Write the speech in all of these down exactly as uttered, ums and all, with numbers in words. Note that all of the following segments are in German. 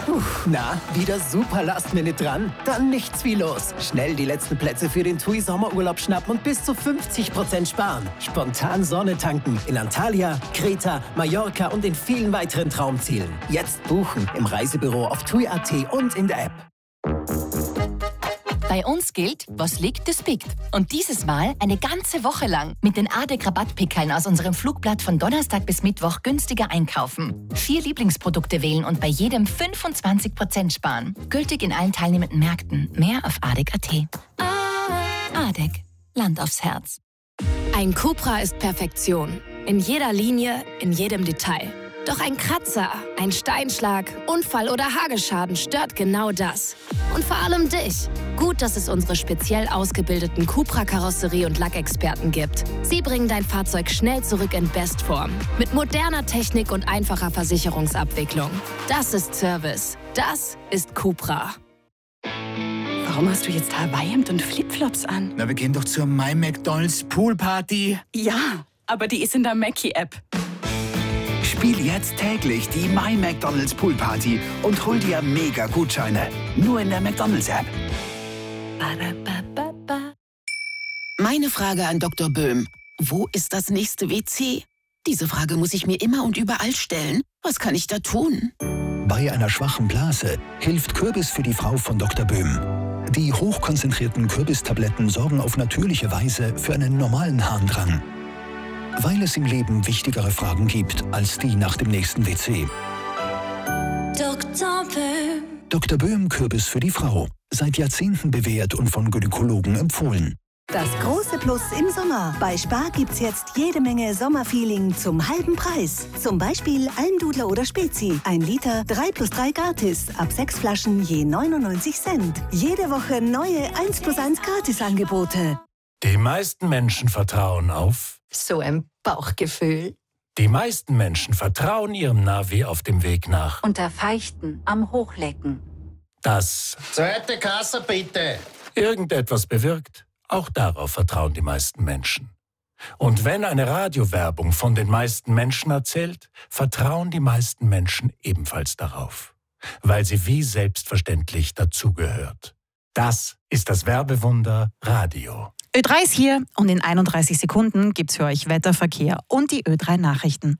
Puh, na, wieder super Last-Minute dran? Dann nichts wie los. Schnell die letzten Plätze für den TUI Sommerurlaub schnappen und bis zu fünfzig Prozent sparen. Spontan Sonne tanken in Antalya, Kreta, Mallorca und in vielen weiteren Traumzielen. Jetzt buchen im Reisebüro auf tui punkt at und in der App. Bei uns gilt, was liegt, das biegt. Und dieses Mal eine ganze Woche lang mit den A D E C-Rabattpickeln aus unserem Flugblatt von Donnerstag bis Mittwoch günstiger einkaufen. Vier Lieblingsprodukte wählen und bei jedem fünfundzwanzig Prozent sparen. Gültig in allen teilnehmenden Märkten. Mehr auf A D E C punkt at. A D E C. Land aufs Herz. Ein Cupra ist Perfektion. In jeder Linie, in jedem Detail. Doch ein Kratzer, ein Steinschlag, Unfall oder Hagelschaden stört genau das. Und vor allem dich. Gut, dass es unsere speziell ausgebildeten Cupra-Karosserie- und Lackexperten gibt. Sie bringen dein Fahrzeug schnell zurück in Bestform. Mit moderner Technik und einfacher Versicherungsabwicklung. Das ist Service. Das ist Cupra. Warum hast du jetzt Hawaii-Hemd und Flipflops an? Na, wir gehen doch zur My McDonald's Poolparty. Ja, aber die ist in der Mackie-App. Spiel jetzt täglich die My McDonald's Poolparty und hol dir mega Gutscheine. Nur in der McDonald's-App. Meine Frage an Doktor Böhm. Wo ist das nächste W C? Diese Frage muss ich mir immer und überall stellen. Was kann ich da tun? Bei einer schwachen Blase hilft Kürbis für die Frau von Doktor Böhm. Die hochkonzentrierten Kürbistabletten sorgen auf natürliche Weise für einen normalen Harndrang. Weil es im Leben wichtigere Fragen gibt als die nach dem nächsten W C. Doktor Böhm. Doktor Böhm Kürbis für die Frau. Seit Jahrzehnten bewährt und von Gynäkologen empfohlen. Das große Plus im Sommer. Bei Spar gibt's jetzt jede Menge Sommerfeeling zum halben Preis. Zum Beispiel Almdudler oder Spezi. Ein Liter, drei plus drei gratis. Ab sechs Flaschen je neunundneunzig Cent. Jede Woche neue eins plus eins Gratisangebote. Die meisten Menschen vertrauen auf... So ein Bauchgefühl. Die meisten Menschen vertrauen ihrem Navi auf dem Weg nach. Unter Feichten am Hochlecken. Das... Zweite Kasse bitte. ...irgendetwas bewirkt. Auch darauf vertrauen die meisten Menschen. Und wenn eine Radiowerbung von den meisten Menschen erzählt, vertrauen die meisten Menschen ebenfalls darauf. Weil sie wie selbstverständlich dazugehört. Das ist das Werbewunder Radio. Ö drei ist hier und in einunddreißig Sekunden gibt's für euch Wetter, Verkehr und die Ö drei Nachrichten.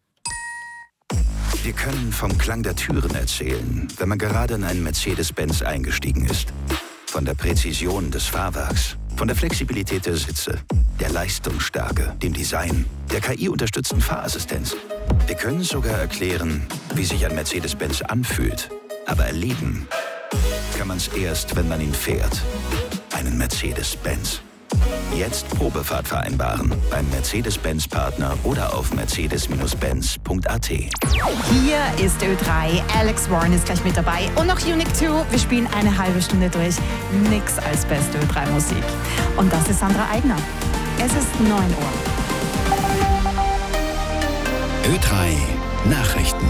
Wir können vom Klang der Türen erzählen, wenn man gerade in einen Mercedes-Benz eingestiegen ist. Von der Präzision des Fahrwerks, von der Flexibilität der Sitze, der Leistungsstärke, dem Design, der K I-unterstützten Fahrassistenz. Wir können sogar erklären, wie sich ein Mercedes-Benz anfühlt. Aber erleben kann man es erst, wenn man ihn fährt. Einen Mercedes-Benz. Jetzt Probefahrt vereinbaren beim Mercedes-Benz-Partner oder auf mercedes Benz punkt at. Hier ist Ö drei. Alex Warren ist gleich mit dabei. Und noch Unique zwei. Wir spielen eine halbe Stunde durch. Nix als beste Ö drei Musik. Und das ist Sandra Eigner. Es ist neun Uhr. Ö drei Nachrichten.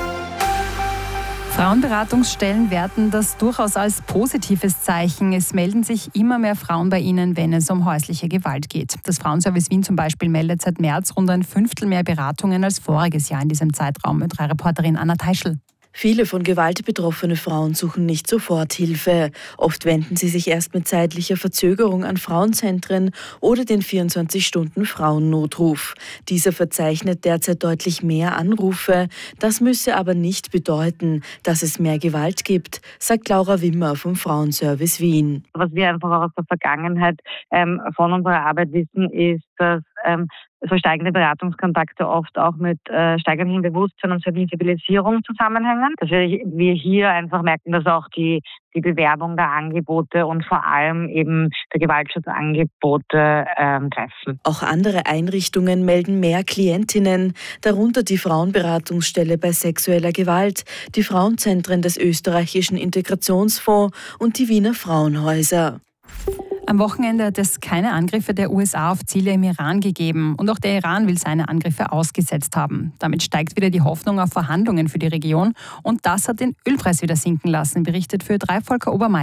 Frauenberatungsstellen werten das durchaus als positives Zeichen. Es melden sich immer mehr Frauen bei ihnen, wenn es um häusliche Gewalt geht. Das Frauenservice Wien zum Beispiel meldet seit März rund ein Fünftel mehr Beratungen als voriges Jahr in diesem Zeitraum. Ö drei Reporterin Anna Teischl. Viele von Gewalt betroffene Frauen suchen nicht sofort Hilfe. Oft wenden sie sich erst mit zeitlicher Verzögerung an Frauenzentren oder den vierundzwanzig-Stunden-Frauennotruf. Dieser verzeichnet derzeit deutlich mehr Anrufe. Das müsse aber nicht bedeuten, dass es mehr Gewalt gibt, sagt Laura Wimmer vom Frauenservice Wien. Was wir einfach auch aus der Vergangenheit ähm, von unserer Arbeit wissen, ist, dass ähm, so steigende Beratungskontakte oft auch mit äh, steigendem Bewusstsein und Sensibilisierung zusammenhängen. Dass wir, wir hier einfach merken, dass auch die, die Bewerbung der Angebote und vor allem eben der Gewaltschutzangebote ähm, treffen. Auch andere Einrichtungen melden mehr Klientinnen, darunter die Frauenberatungsstelle bei sexueller Gewalt, die Frauenzentren des österreichischen Integrationsfonds und die Wiener Frauenhäuser. Am Wochenende hat es keine Angriffe der U S A auf Ziele im Iran gegeben und auch der Iran will seine Angriffe ausgesetzt haben. Damit steigt wieder die Hoffnung auf Verhandlungen für die Region und das hat den Ölpreis wieder sinken lassen, berichtet für Ö drei Volker Obermeier.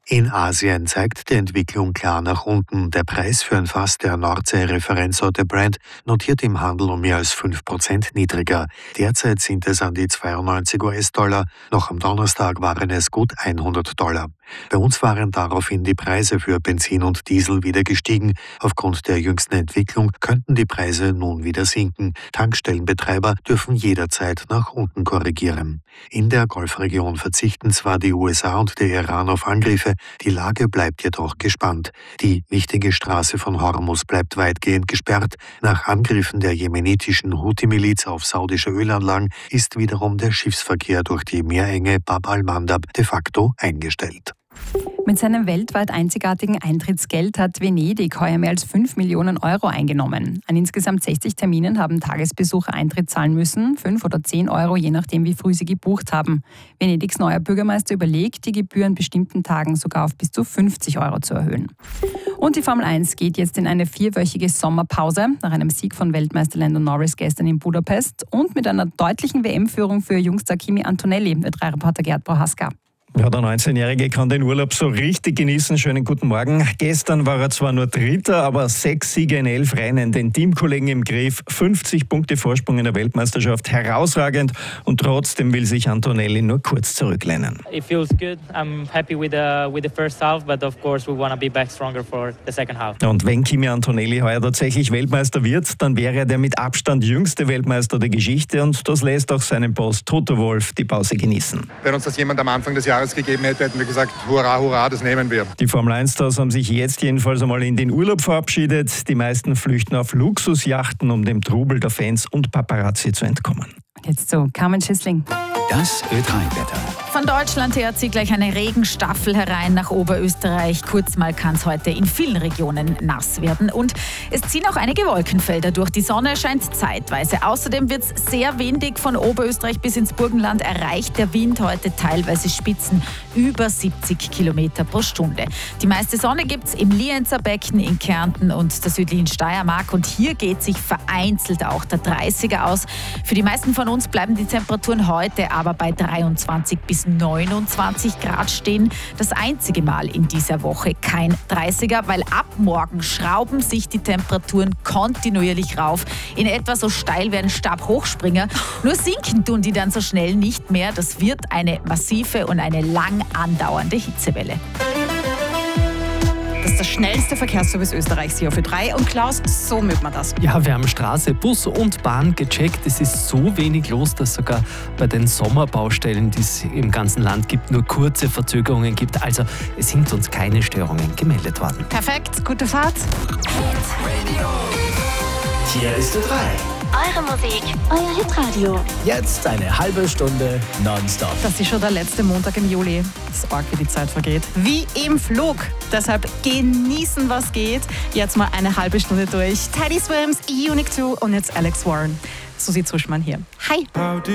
In Asien zeigt die Entwicklung klar nach unten. Der Preis für ein Fass der Nordsee-Referenzsorte Brent notiert im Handel um mehr als fünf Prozent niedriger. Derzeit sind es an die zweiundneunzig US-Dollar, noch am Donnerstag waren es gut hundert Dollar. Bei uns waren daraufhin die Preise für Benzin und Diesel wieder gestiegen. Aufgrund der jüngsten Entwicklung könnten die Preise nun wieder sinken. Tankstellenbetreiber dürfen jederzeit nach unten korrigieren. In der Golfregion verzichten zwar die U S A und der Iran auf Angriffe, die Lage bleibt jedoch gespannt. Die wichtige Straße von Hormuz bleibt weitgehend gesperrt. Nach Angriffen der jemenitischen Houthi-Miliz auf saudische Ölanlagen ist wiederum der Schiffsverkehr durch die Meerenge Bab al-Mandab de facto eingestellt. Mit seinem weltweit einzigartigen Eintrittsgeld hat Venedig heuer mehr als fünf Millionen Euro eingenommen. An insgesamt sechzig Terminen haben Tagesbesucher Eintritt zahlen müssen, fünf oder zehn Euro, je nachdem wie früh sie gebucht haben. Venedigs neuer Bürgermeister überlegt, die Gebühr an bestimmten Tagen sogar auf bis zu fünfzig Euro zu erhöhen. Und die Formel eins geht jetzt in eine vierwöchige Sommerpause, nach einem Sieg von Weltmeister Lando Norris gestern in Budapest und mit einer deutlichen W M-Führung für Jungstar Kimi Antonelli, der drei Reporter Gerd Prohaska. Ja, der neunzehnjährige kann den Urlaub so richtig genießen. Schönen guten Morgen. Gestern war er zwar nur Dritter, aber sechs Siege in elf Rennen. Den Teamkollegen im Griff, fünfzig Punkte Vorsprung in der Weltmeisterschaft. Herausragend. Und trotzdem will sich Antonelli nur kurz zurücklehnen. It feels good. I'm happy with the, with the first half, but of course we want to be back stronger for the second half. Und wenn Kimi Antonelli heuer tatsächlich Weltmeister wird, dann wäre er der mit Abstand jüngste Weltmeister der Geschichte. Und das lässt auch seinen Boss Toto Wolff die Pause genießen. Wenn uns das jemand am Anfang des Jahres gegeben hätte, hätten wir gesagt, hurra, hurra, das nehmen wir. Die Formel eins Stars haben sich jetzt jedenfalls einmal in den Urlaub verabschiedet. Die meisten flüchten auf Luxusjachten, um dem Trubel der Fans und Paparazzi zu entkommen. Jetzt zu Carmen Schissling. Das Ö drei Wetter. Von Deutschland her zieht gleich eine Regenstaffel herein nach Oberösterreich. Kurz mal kann es heute in vielen Regionen nass werden. Und es ziehen auch einige Wolkenfelder durch. Die Sonne scheint zeitweise. Außerdem wird es sehr windig. Von Oberösterreich bis ins Burgenland erreicht der Wind heute teilweise Spitzen über siebzig Kilometer pro Stunde. Die meiste Sonne gibt es im Lienzer Becken in Kärnten und der südlichen Steiermark. Und hier geht sich vereinzelt auch der dreißiger aus. Für die meisten von uns bleiben die Temperaturen heute aber bei dreiundzwanzig bis neunundzwanzig Grad stehen. Das einzige Mal in dieser Woche kein dreißiger, weil ab morgen schrauben sich die Temperaturen kontinuierlich rauf. In etwa so steil wie ein Stabhochspringer. Nur sinken tun die dann so schnell nicht mehr. Das wird eine massive und eine lang andauernde Hitzewelle. Das ist der schnellste Verkehrsservice Österreichs hier für drei. Und Klaus, so mögt man das. Ja, wir haben Straße, Bus und Bahn gecheckt. Es ist so wenig los, dass sogar bei den Sommerbaustellen, die es im ganzen Land gibt, nur kurze Verzögerungen gibt. Also es sind uns keine Störungen gemeldet worden. Perfekt, gute Fahrt. Hier ist Ö drei. Eure Musik, euer Hitradio. Jetzt eine halbe Stunde nonstop. Das ist schon der letzte Montag im Juli. Das ist arg, wie die Zeit vergeht. Wie im Flug. Deshalb genießen, was geht. Jetzt mal eine halbe Stunde durch. Teddy Swims, Unique zwei und jetzt Alex Warren. Susi Zuschmann hier. Hi.